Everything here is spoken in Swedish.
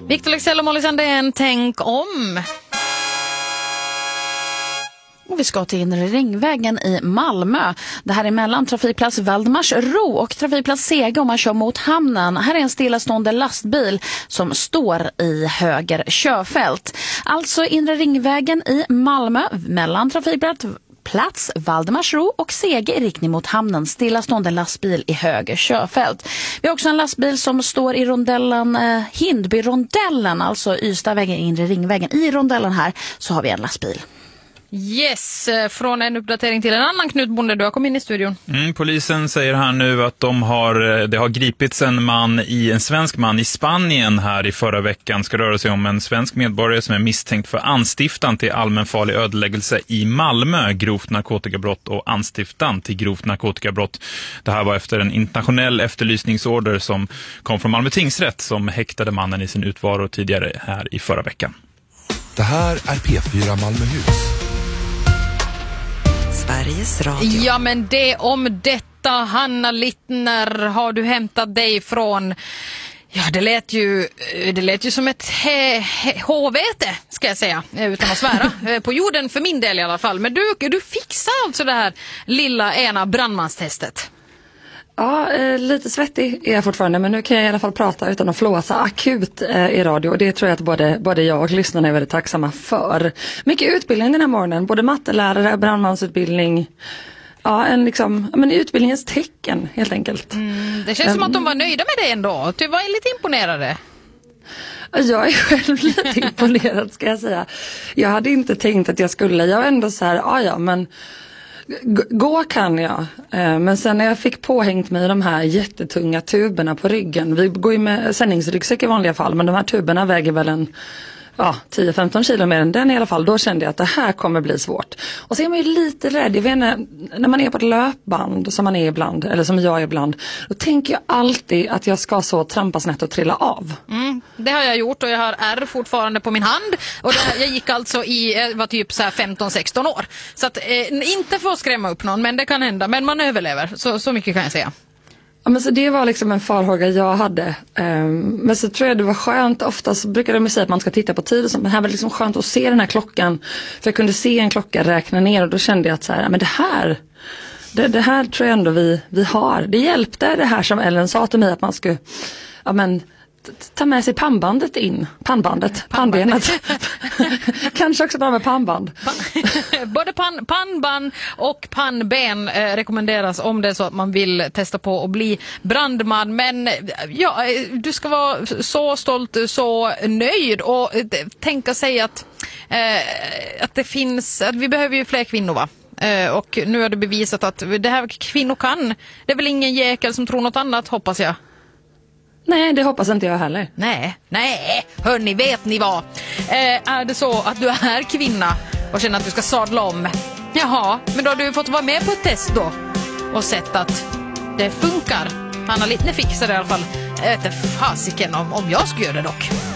Victor Leksell och Molly Sandén, tänk om. Och vi ska till Inre Ringvägen i Malmö. Det här är mellan trafikplats Valdemarsro och trafikplats Sega om man kör mot hamnen. Här är en stillastående lastbil som står i höger körfält. Alltså Inre Ringvägen i Malmö mellan trafikplats Valdemarsro och Sega i riktning mot hamnen. Stillastående lastbil i höger körfält. Vi har också en lastbil som står i rondellen Hindby-rondellen, alltså Ystadvägen, Inre Ringvägen. I rondellen här så har vi en lastbil. Yes, från en uppdatering till en annan. Knut Bonde, du har kommit in i studion. Polisen säger här nu att det har gripits en svensk man i Spanien här i förra veckan. Ska röra sig om en svensk medborgare som är misstänkt för anstiftan till allmänfarlig ödeläggelse i Malmö, grovt narkotikabrott och anstiftan till grovt narkotikabrott. Det här var efter en internationell efterlysningsorder som kom från Malmö tingsrätt som häktade mannen i sin utvaro tidigare här i förra veckan. Det här är P4 Malmöhus. Sveriges Radio. Ja, men det om detta, Hanna Littner, har du hämtat dig från... Ja, det lät ju som ett håvete, ska jag säga, utan att svära. På jorden för min del i alla fall. Men du fixar alltså det här lilla ena brandmanstestet. Ja, lite svettig är jag fortfarande, men nu kan jag i alla fall prata utan att flåsa akut i radio. Och det tror jag att både jag och lyssnarna är väldigt tacksamma för. Mycket utbildning den här morgonen, både mattelärare, brandmansutbildning. Ja, men utbildningens tecken helt enkelt. Det känns som att de var nöjda med det ändå. Du var lite imponerade. Jag är själv lite imponerad, ska jag säga. Jag hade inte tänkt att jag skulle. Jag var ändå så här, men... Gå kan jag, men sen när jag fick påhängt mig de här jättetunga tuberna på ryggen, vi går ju med sändningsryggsäck i vanliga fall, men de här tuberna väger väl 10-15 kilo mer än den i alla fall. Då kände jag att det här kommer bli svårt. Och så är man ju lite rädd. Jag vet inte, när man är på ett löpband som man är ibland, eller som jag är ibland, då tänker jag alltid att jag ska så trampa snett och trilla av. Det har jag gjort och jag har ärr fortfarande på min hand. Och jag gick alltså var typ så här 15-16 år. Så att, inte för att skrämma upp någon, men det kan hända. Men man överlever, så mycket kan jag säga. Ja, men så det var liksom en farhåga jag hade. Men så tror jag det var skönt. Oftast brukar de säga att man ska titta på tid. Men här var det liksom skönt att se den här klockan. För jag kunde se en klocka räkna ner. Och då kände jag att så här, men det här tror jag ändå vi har. Det hjälpte det här som Ellen sa till mig. Att man skulle ta med sig pannbenet. Kanske också bara med pannband. Både pannband och pannben rekommenderas om det är så att man vill testa på att bli brandman. Men ja, du ska vara så stolt, så nöjd och tänka sig att det finns, att vi behöver ju fler kvinnor, va? Och nu har det bevisat att det här kvinnor kan. Det är väl ingen jäkel som tror något annat, hoppas jag. Nej, det hoppas inte jag heller. Nej, hörni, vet ni vad? Är det så att du är kvinna och känner att du ska sadla om? Jaha, men då har du fått vara med på ett test då och sett att det funkar. Hanna Littner fixar det i alla fall. Jag vet inte fasiken om jag skulle göra det dock.